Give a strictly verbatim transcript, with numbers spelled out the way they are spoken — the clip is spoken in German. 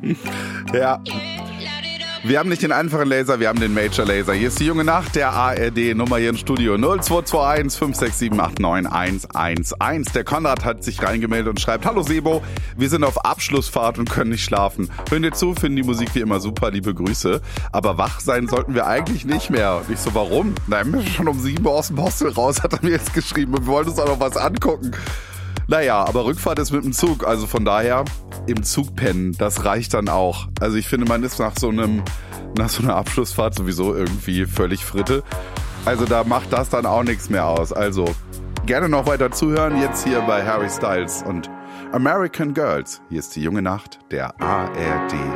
Ja. Wir haben nicht den einfachen Laser, wir haben den Major Laser. Hier ist die junge Nacht, der A R D-Nummer hier im Studio null zwei zwei eins fünf sechs sieben acht neun eins eins eins. Der Konrad hat sich reingemeldet und schreibt: Hallo Sebo, wir sind auf Abschlussfahrt und können nicht schlafen. Hören dir zu, finden die Musik wie immer super, liebe Grüße. Aber wach sein sollten wir eigentlich nicht mehr. Und ich so, warum? Nein, wir sind schon um sieben Uhr aus dem Hostel raus, hat er mir jetzt geschrieben. Und wir wollen uns auch noch was angucken. Naja, aber Rückfahrt ist mit dem Zug, also von daher im Zug pennen, das reicht dann auch. Also ich finde, man ist nach so einem, nach so einer Abschlussfahrt sowieso irgendwie völlig Fritte. Also da macht das dann auch nichts mehr aus. Also gerne noch weiter zuhören, jetzt hier bei Harry Styles und American Girls. Hier ist die junge Nacht, der A R D.